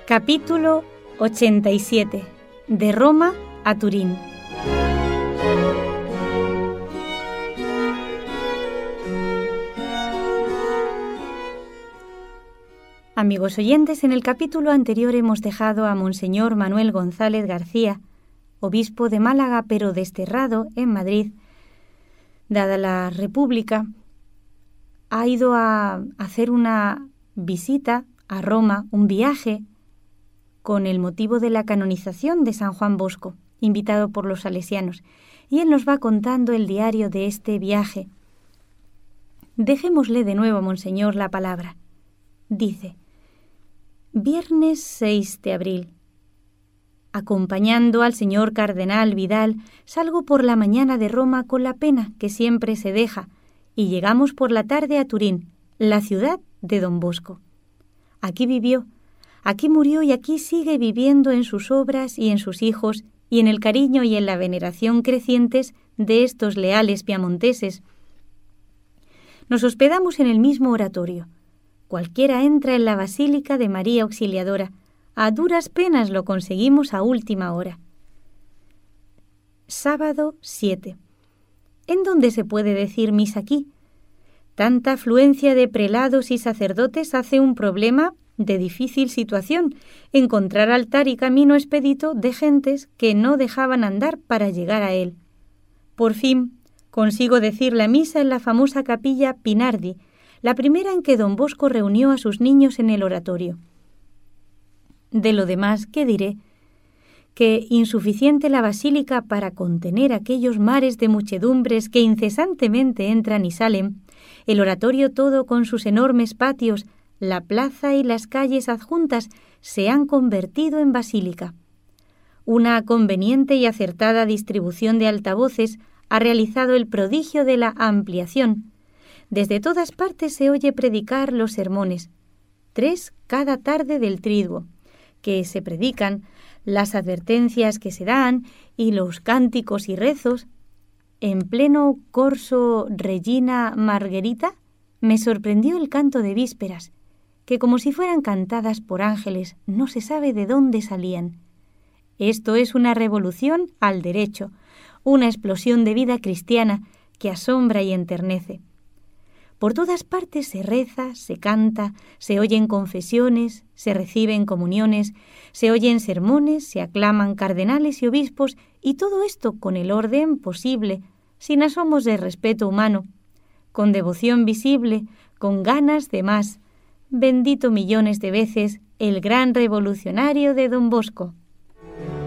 Capítulo 87. De Roma a Turín. Amigos oyentes, en el capítulo anterior hemos dejado a Monseñor Manuel González García, obispo de Málaga pero desterrado en Madrid. Dada la República, ha ido a hacer una visita a Roma, un viaje, con el motivo de la canonización de San Juan Bosco, invitado por los salesianos, y él nos va contando el diario de este viaje. Dejémosle de nuevo, Monseñor, la palabra. Dice: Viernes 6 de abril. Acompañando al señor cardenal Vidal, salgo por la mañana de Roma con la pena que siempre se deja, y llegamos por la tarde a Turín, la ciudad de Don Bosco. Aquí vivió, aquí murió y aquí sigue viviendo en sus obras y en sus hijos y en el cariño y en la veneración crecientes de estos leales piamonteses. Nos hospedamos en el mismo oratorio. Cualquiera entra en la Basílica de María Auxiliadora. A duras penas lo conseguimos a última hora. Sábado 7. ¿En dónde se puede decir misa aquí? Tanta afluencia de prelados y sacerdotes hace un problema de difícil situación, encontrar altar y camino expedito de gentes que no dejaban andar para llegar a él. Por fin consigo decir la misa en la famosa capilla Pinardi, la primera en que Don Bosco reunió a sus niños en el oratorio. De lo demás, ¿qué diré? Que insuficiente la basílica para contener aquellos mares de muchedumbres que incesantemente entran y salen, el oratorio todo con sus enormes patios, la plaza y las calles adjuntas se han convertido en basílica. Una conveniente y acertada distribución de altavoces ha realizado el prodigio de la ampliación. Desde todas partes se oye predicar los sermones, 3 cada tarde del triduo, que se predican, las advertencias que se dan y los cánticos y rezos. En pleno Corso Regina Margherita me sorprendió el canto de vísperas, que como si fueran cantadas por ángeles, no se sabe de dónde salían. Esto es una revolución al derecho, una explosión de vida cristiana que asombra y enternece. Por todas partes se reza, se canta, se oyen confesiones, se reciben comuniones, se oyen sermones, se aclaman cardenales y obispos, y todo esto con el orden posible, sin asomos de respeto humano, con devoción visible, con ganas de más. Bendito millones de veces el gran revolucionario de Don Bosco.